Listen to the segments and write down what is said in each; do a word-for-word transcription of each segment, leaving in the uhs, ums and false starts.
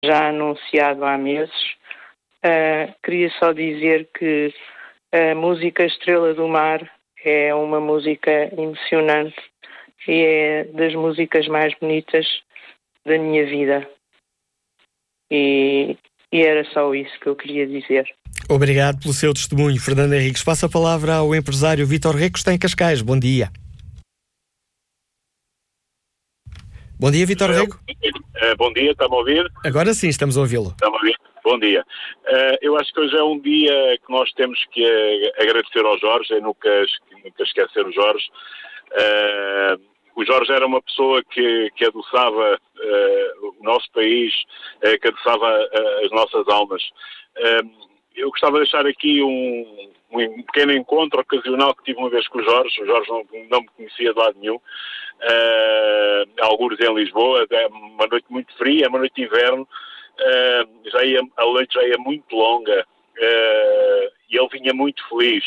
já anunciado há meses. Uh, queria só dizer que a música Estrela do Mar é uma música emocionante e é das músicas mais bonitas da minha vida. E, e era só isso que eu queria dizer. Obrigado pelo seu testemunho, Fernando Henriques. Passa a palavra ao empresário Vítor Rego, que está em Cascais. Bom dia. Bom dia, Vítor Rego. Uh, bom dia, está-me a ouvir? Agora sim, estamos a ouvi-lo. Está-me a ouvir? Bom dia. Uh, eu acho que hoje é um dia que nós temos que uh, agradecer ao Jorge, eu nunca, nunca esquecer o Jorge. Uh, o Jorge era uma pessoa que, que adoçava uh, o nosso país, uh, que adoçava uh, as nossas almas. Uh, eu gostava de deixar aqui um, um pequeno encontro ocasional que tive uma vez com o Jorge. O Jorge não, não me conhecia de lado nenhum. Uh, alguns em Lisboa, é uma noite muito fria, é uma noite de inverno. Uh, já ia, a noite já ia muito longa uh, e ele vinha muito feliz.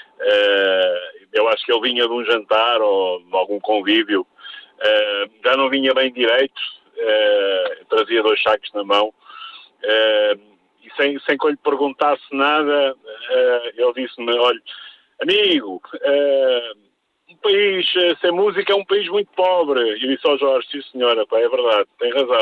Uh, eu acho que ele vinha de um jantar ou de algum convívio, uh, já não vinha bem direito, uh, trazia dois sacos na mão uh, e sem, sem que eu lhe perguntasse nada, uh, ele disse-me: olha, amigo, uh, um país uh, sem música é um país muito pobre. E eu disse ao Jorge: sim senhora, pá, é verdade, tem razão.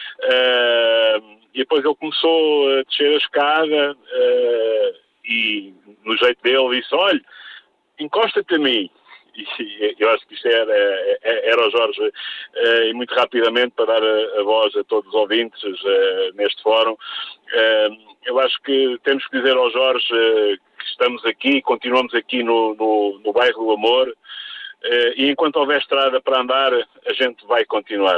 Uh, e depois ele começou a descer a escada uh, e no jeito dele disse: olha, encosta-te a mim. E eu acho que isto era, era o Jorge, uh, e muito rapidamente, para dar a, a voz a todos os ouvintes uh, neste fórum, uh, eu acho que temos que dizer ao Jorge uh, que estamos aqui, continuamos aqui no, no, no bairro do Amor, uh, e enquanto houver estrada para andar, a gente vai continuar.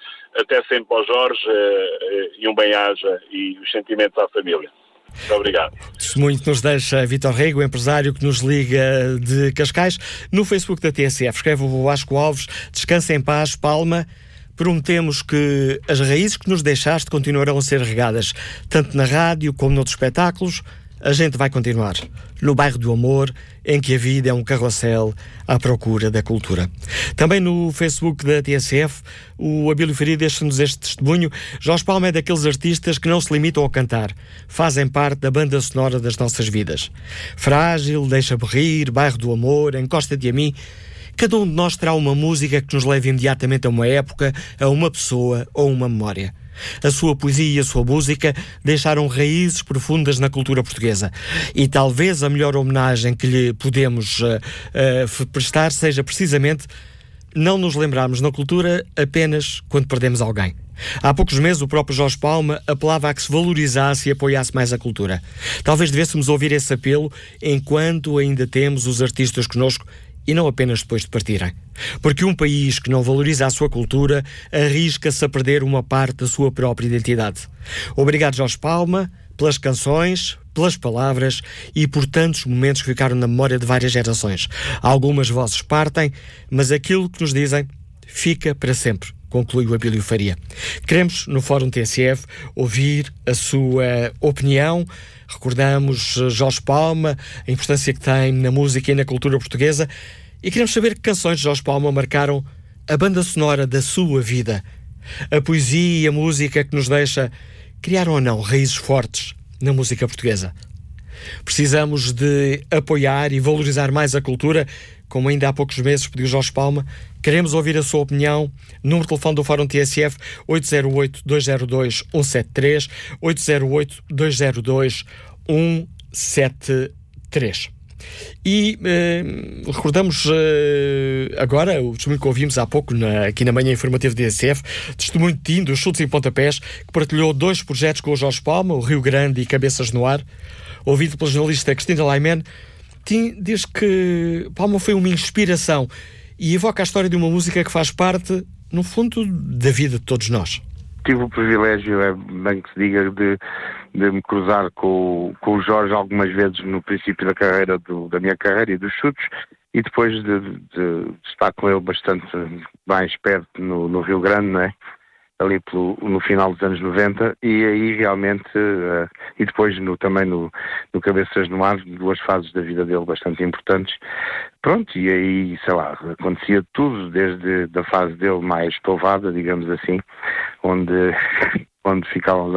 Até sempre ao Jorge, uh, uh, e um bem-aja e os sentimentos à família. Muito obrigado. Testemunho que nos deixa Vítor Rego, empresário que nos liga de Cascais. No Facebook da T S F escreve o Vasco Alves: descansa em paz, Palma. Prometemos que as raízes que nos deixaste continuarão a ser regadas, tanto na rádio como noutros espetáculos. A gente vai continuar no bairro do Amor, em que a vida é um carrossel à procura da cultura. Também no Facebook da T S F, o Abílio Faria deixa-nos este testemunho. Jorge Palma é daqueles artistas que não se limitam a cantar, fazem parte da banda sonora das nossas vidas. Frágil, Deixa-me rir, Bairro do Amor, Encosta-te a mim. Cada um de nós terá uma música que nos leve imediatamente a uma época, a uma pessoa ou uma memória. A sua poesia e a sua música deixaram raízes profundas na cultura portuguesa. E talvez a melhor homenagem que lhe podemos uh, uh, prestar seja precisamente não nos lembrarmos na cultura apenas quando perdemos alguém. Há poucos meses o próprio Jorge Palma apelava a que se valorizasse e apoiasse mais a cultura. Talvez devêssemos ouvir esse apelo enquanto ainda temos os artistas connosco e não apenas depois de partirem. Porque um país que não valoriza a sua cultura arrisca-se a perder uma parte da sua própria identidade. Obrigado, Jorge Palma, pelas canções, pelas palavras e por tantos momentos que ficaram na memória de várias gerações. Algumas vozes partem, mas aquilo que nos dizem fica para sempre, conclui o Abílio Faria. Queremos, no Fórum T S F, ouvir a sua opinião. Recordamos Jorge Palma, a importância que tem na música e na cultura portuguesa, e queremos saber que canções de Jorge Palma marcaram a banda sonora da sua vida. A poesia e a música que nos deixa criar ou não raízes fortes na música portuguesa. Precisamos de apoiar e valorizar mais a cultura, como ainda há poucos meses pediu Jorge Palma. Queremos ouvir a sua opinião. Número de telefone do Fórum T S F: oito zero oito, dois zero dois, um sete três, oito zero oito, dois zero dois, um sete três. E eh, recordamos eh, agora o testemunho que ouvimos há pouco na, aqui na manhã informativa do T S F, testemunho de Tim, dos Chutes e Pontapés, que partilhou dois projetos com o Jorge Palma, o Rio Grande e Cabeças no Ar. Ouvido pela jornalista Cristina Laiman, Tim diz que Palma foi uma inspiração e evoca a história de uma música que faz parte, no fundo, da vida de todos nós. Tive o privilégio, é bem que se diga, de, de me cruzar com, com o Jorge algumas vezes no princípio da carreira, do, da minha carreira e dos chutes, e depois de, de, de estar com ele bastante mais perto no, no Rio Grande, não é? Ali pelo, no final dos anos noventa, e aí realmente, uh, e depois no, também no, no Cabeças no Ar, duas fases da vida dele bastante importantes. Pronto, e aí, sei lá, acontecia tudo, desde a fase dele mais povoada, digamos assim, onde quando ficávamos